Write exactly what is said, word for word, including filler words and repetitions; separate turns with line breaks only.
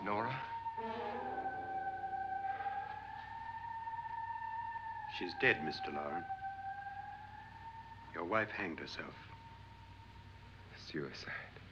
Nora?
She's dead, Mister Loren. Your wife hanged herself.
Suicide.